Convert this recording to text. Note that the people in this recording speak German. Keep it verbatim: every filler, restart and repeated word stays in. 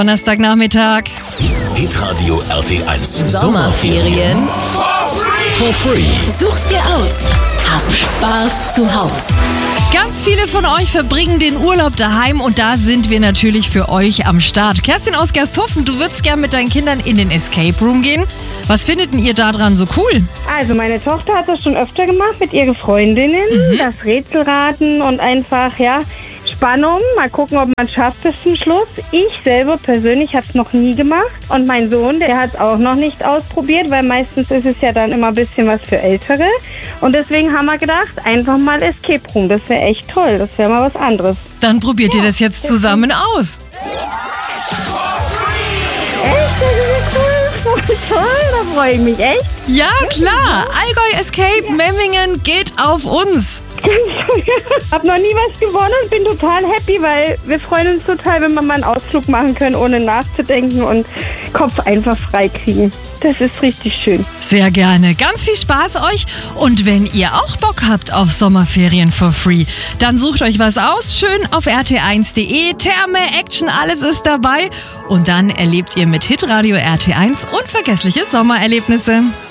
Donnerstagnachmittag. Hitradio R T eins Sommerferien for free. Such's dir aus. Hab Spaß zu Haus. Ganz viele von euch verbringen den Urlaub daheim und da sind wir natürlich für euch am Start. Kerstin aus Gersthofen, du würdest gern mit deinen Kindern in den Escape Room gehen. Was findet ihr da dran so cool? Also meine Tochter hat das schon öfter gemacht mit ihren Freundinnen. Mhm. Das Rätselraten und einfach, ja, Spannung. Mal gucken, ob man es schafft bis zum Schluss. Ich selber persönlich habe es noch nie gemacht. Und mein Sohn, der hat es auch noch nicht ausprobiert, weil meistens ist es ja dann immer ein bisschen was für Ältere. Und deswegen haben wir gedacht, einfach mal Escape Room. Das wäre echt toll. Das wäre mal was anderes. Dann probiert ihr das jetzt zusammen aus. Echt? Das ist ja cool. Voll toll. Da freue ich mich echt. Ja, klar. Allgäu Escape Memmingen geht auf uns. Hab noch nie was gewonnen und bin total happy, weil wir freuen uns total, wenn wir mal einen Ausflug machen können, ohne nachzudenken und Kopf einfach frei kriegen. Das ist richtig schön. Sehr gerne. Ganz viel Spaß euch. Und wenn ihr auch Bock habt auf Sommerferien for free, dann sucht euch was aus. Schön auf r t eins punkt de. Therme, Action, alles ist dabei. Und dann erlebt ihr mit Hitradio R T eins unvergessliche Sommererlebnisse.